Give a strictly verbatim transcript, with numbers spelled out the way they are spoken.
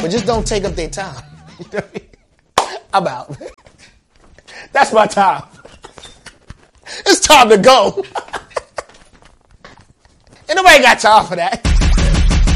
But just don't take up their time. I'm out. That's my time. It's time to go. Ain't nobody got time for that.